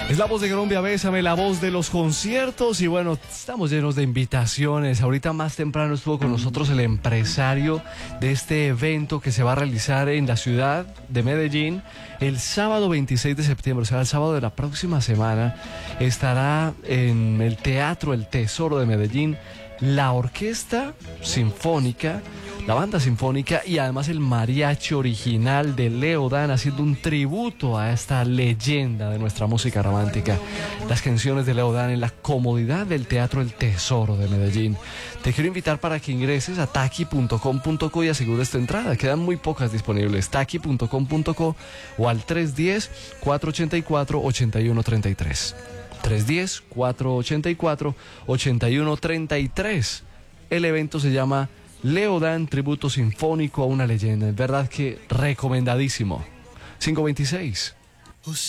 Es la voz de Colombia, Bésame, la voz de los conciertos. Y bueno, estamos llenos de invitaciones. Ahorita más temprano estuvo con nosotros el empresario de este evento que se va a realizar en la ciudad de Medellín el sábado 26 de septiembre, o sea, el sábado de la próxima semana. Estará en el Teatro El Tesoro de Medellín la Orquesta Sinfónica, la Banda Sinfónica y además el mariachi original de Leodán, haciendo un tributo a esta leyenda de nuestra música romántica. Las canciones de Leodán en la comodidad del Teatro El Tesoro de Medellín. Te quiero invitar para que ingreses a taqui.com.co y asegures tu entrada. Quedan muy pocas disponibles. Taqui.com.co o al 310-484-8133. 310-484-8133. El evento se llama Leodán, tributo sinfónico a una leyenda. Es verdad que recomendadísimo. 526.